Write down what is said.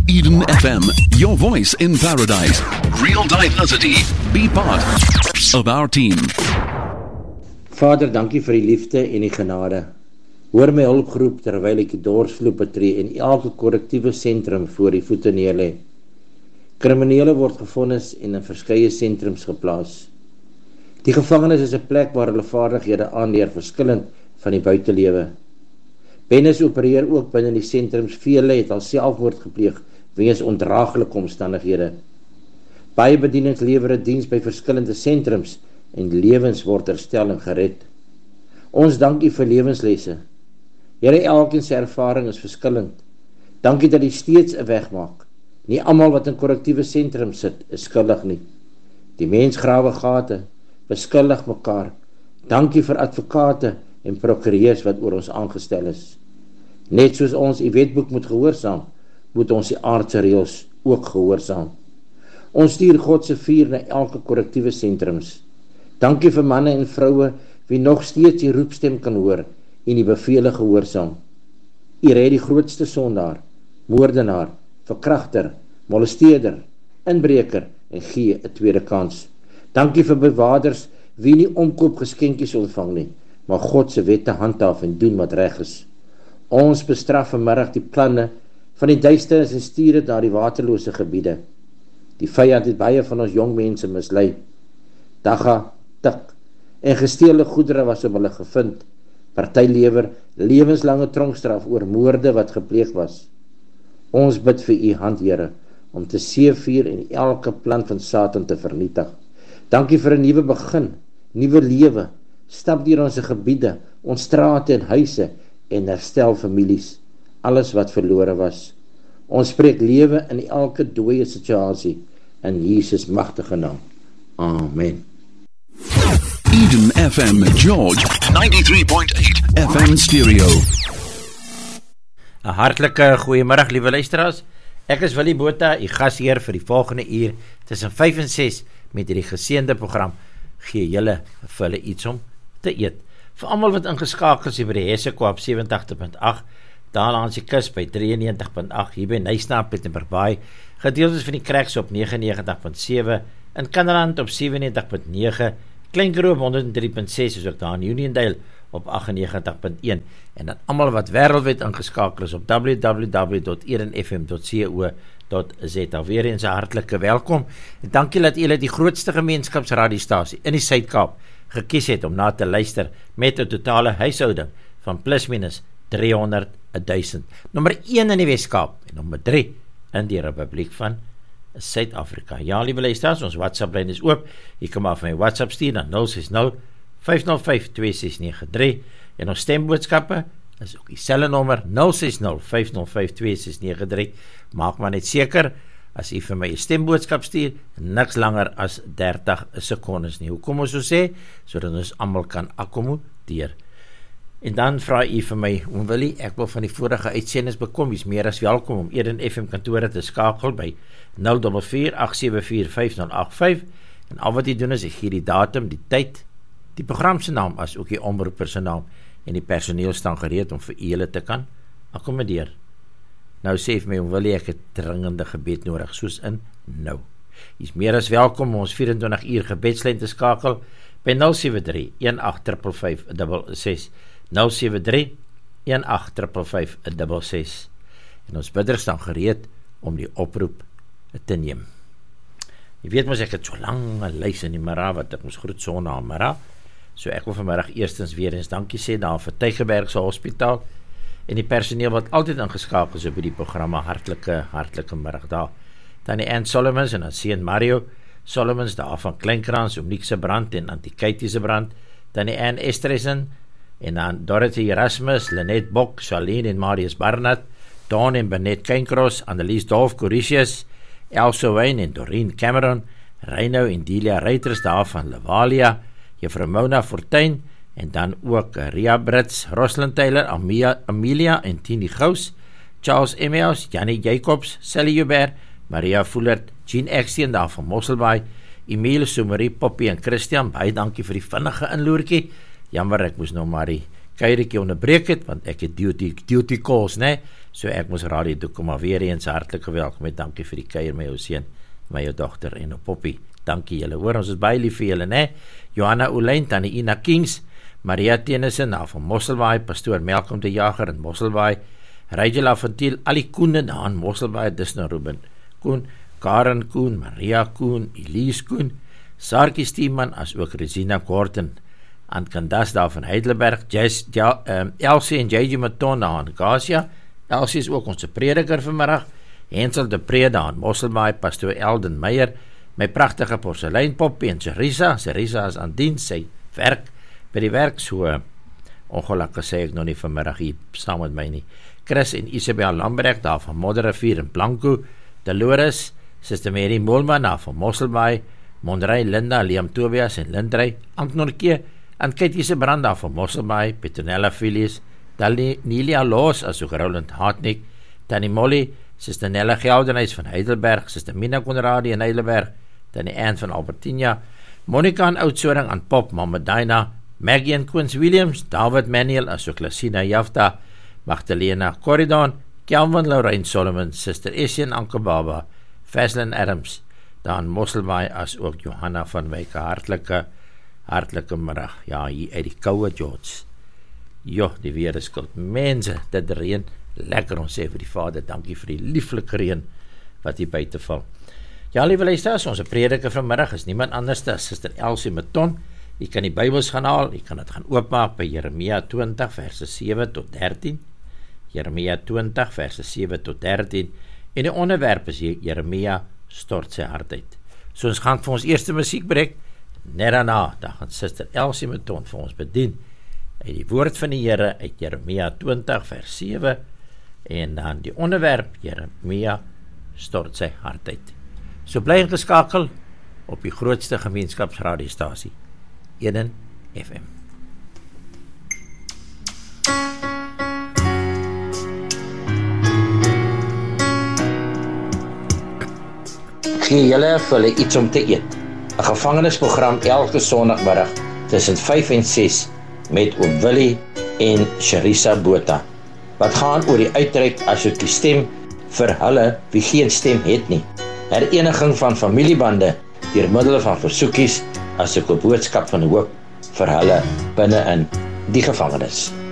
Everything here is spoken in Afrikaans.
Eden FM, your voice in paradise. Real diversity. Be part of our team. Vader, dankie vir die liefde en die genade. Hoor my hulpgroep terwyl ek die dorsvloer betree en elke korrektiewe sentrum voor die voete neerlê. Kriminele word gevonnis en in verskeie sentrums geplaas. Die gevangenis is 'n plek waar hulle vaardighede aanleer, verskillend van die buitelewe. Bendes opereer ook binne die sentrums. Vele het al selfmoord gepleeg weens ondraaglike omstandighede. Baie bedienings lewer 'n diens by verskillende sentrums en lewens word herstel en gered. Ons dank U vir lewenslesse. Here, elkeen se ervaring is verskillend. Dankie dat U steeds 'n weg maak. Nie almal wat in korrektiewe sentrums sit, is skuldig nie. Die mens grawe gate, beskuldig mekaar. Dankie vir advokate en prokureurs wat oor ons aangestel is. Net soos ons die wetboek moet gehoorsaam, moet ons die aardse reëls ook gehoorsaam. Ons stuur God se vuur na elke korrektiewe sentrums. Dankie vir manne en vroue wie nog steeds die roepstem kan hoor en die bevele gehoorsaam. U red die grootste sondaar, moordenaar, verkragter, molesteerder, inbreker en gee 'n tweede kans. Dankie vir bewaarders wie nie omkoopgeskenkies ontvang nie, maar God se wette handhaaf en doen wat reg is. Ons bestraf vanmiddag die planne van die duisternis en stuur dit na die waterlose gebiede. Die vyand het baie van ons jong mense mislei. Dagga, tik en gesteelde goedere was op hulle gevind. Party lewer lewenslange tronkstraf oor moorde wat gepleeg was. Ons bid vir U hand, Here, om te seëvier en elke plan van Satan te vernietig. Dankie vir 'n nuwe begin, nuwe lewe. Stap deur ons gebiede, ons strate en huise en herstel families, alles wat verlore was. Ons spreek lewe in elke dooie situasie in Jesus magtige naam. Amen. Eden FM George 93.8 FM stereo. 'n Hartlike goeiemiddag, liewe luisteraars. Ek is Willie Botha, u gasheer vir die volgende uur tussen 5 en 6 met hierdie geseënde program. Gee julle vir hulle iets om te eet. Vir almal wat ingeskakel is by die Hessequa op 87.8, daar langs die kus by 93.8, hier by Nysna, Pietermaritzburg, gedeeltes van die Cracks op 99.7, in Kannaland op 97.9, Klein Karoo op 103.6, is ook daar in Uniondale op 98.1, en dan almal wat wêreldwyd ingeskakel is op www.edenfm.co.za. Weer eens 'n hartlike welkom, en dankie dat julle die grootste gemeenskapsradiostasie in die Suid-Kaap gekies het om na te luister met 'n totale huishouding van plus minus 300.000. Nommer 1 in die Wes-Kaap en nommer 3 in die Republiek van Suid-Afrika. Ja, liewe luisteraars, ons WhatsApp-lyn is oop. Jy kan maar vir my WhatsApp stuur na 060-505-2693 en ons stemboodskappe is ook dieselfde nommer 060-505-2693. Maak maar net seker as jy vir my 'n stemboodskap stuur, niks langer as 30 sekondes nie. Hoekom ons so sê? Sodat ons almal kan akkommodeer. En dan vra u vir my, oom Willie, ek wil van die vorige uitsendings bekom, is meer as welkom om Eden FM kantore te skakel by 044-874-5085, en al wat jy doen is, ek gee die datum, die tyd, die programse naam, as ook die omroeper se naam, en die personeel staan gereed om vir julle te kan akkommodeer. Nou sê vir my, oom Willie, ek het dringende gebed nodig, soos in nou. Jy is meer as welkom om ons 24 uur gebedslyn te skakel by 073-1855-66, 073-1855-66, en ons bidders staan gereed om die oproep te neem. Jy weet mos, ek het so lange lys in die middag, wat ek ons groet so na middag, so ek wil vanmiddag eerstens weer eens dankie sê daar vir Tygerbergse Hospitaal, en die personeel wat altyd ingeskakel is op die programme, hartlike middag daar. Tannie Ann Solomons en seun Mario Solomons daar van Kleinkrans, Omniekse brand en Antikaitie brand, Tannie Ann Estresen, en dan Dorothy Erasmus, Lynette Bok, Charlene en Marius Barnard, Dawn en Bernette Keinkros, Annelies Dolf Coricius, Elsa Wayne en Doreen Cameron, Reino en Delia Reiters daar van Levalia, Juffrou Mona Fortuin, en dan ook Ria Brits, Rosalind Taylor, Amelia en Tini Gous, Charles Emiels, Jannie Jacobs, Sally Joubert, Maria Fullert, Jean Extien daar van Mosselbaai, Emile Soumarie, Poppy en Christian, baie dankie vir die vinnige inloertjie. Jammer, ek moes nou maar die kuiertjie onderbreek het, want ek het duty calls, né? So ek moes radio toe kom, maar weer eens hartlike welkom, en dankie vir die kuier, my ou seun, my jou dogter en 'n poppie. Dankie julle, hoor, ons is baie lief vir julle, né? Johanna Olyn, Tannie Ina Kings, Maria Tennyson, van Mosselbaai, Pastoor Malcolm de Jager in Mosselbaai, Rygela van Tiel, al die Koene daar in Mosselbaai, dis nou Ruben Koen, Karen Koen, Maria Koen, Elise Koen, Sarkie Steeman, as ook Regina Korten, aan Kandas daar van Heidelberg, Elsie en JJ Maton daar aan Gasia, Elsie is ook onze prediker vanmiddag, Hensel de Preda aan Mosselbaai, Pastoor Elden Meyer, my prachtige porseleinpoppie en Serisa is aan diens, sy werk by die werk, so ongelukkig sê ek nog nie vanmiddag hier saam met my nie. Chris en Isabel Lambrecht daar van Modderrivier in Blanco, Dolores, Sister Mary Moelman daar van Mosselbaai, Monrey, Linda, Liam Tobias en Lindrey, Anknorkie, en Katie se Brand daar van Mosselbaai, Petronella Philies, Nelia Loos, as ook Roland Hartnick, Tannie Molly, Sister Nella Geldenhuis van Heidelberg, Sister Mina Conradi in Heidelberg, Tannie Anne van Albertina, Monica en Oudsoring aan Pop, Mama Dina, Maggie en Quince Williams, David Manuel, as ook Lassina Jafta, Magdalena Corridon, Kelvin Lorraine Solomon, Sister Essie en Anke Baba, Faslin Adams, Dan Mosselbaai, as ook Johanna van Wyk, hartlike middag, ja, hier uit die koue George. Jo, die weer is koud. Mense, dit reën lekker, ons sê vir die Vader, dankie vir die lieflike reën wat hier buite val. Ja, liewe luisteraars, ons prediker vanmiddag is niemand anders as Sister Elsie Maton. Jy kan die Bybels gaan haal, jy kan dit gaan oopmaak by Jeremia 20 verse 7 tot 13. Jeremia 20 verse 7 tot 13. En die onderwerp is Jeremia stort sy hart uit. So ons gaan vir ons eerste musiekbreek, net daarna, dan gaan Sister Elsie Maton vir ons bedien uit die woord van die Here uit Jeremia 20 vers 7 en dan die onderwerp Jeremia stort sy hart uit. So bly ingeskakel op die grootste gemeenskapsradiostasie, Eden FM. Gee julle vir hulle iets om te eet. 'n Gevangenisprogram elke Sondagmiddag tussen 5 en 6 met Oom Willie en Sharisa Botha, wat gaan oor die uitreik asook die stem vir hulle wie geen stem het nie. Hereniging van familiebande deur middel van versoekies asook 'n boodskap van hoop vir hulle binne in die gevangenis.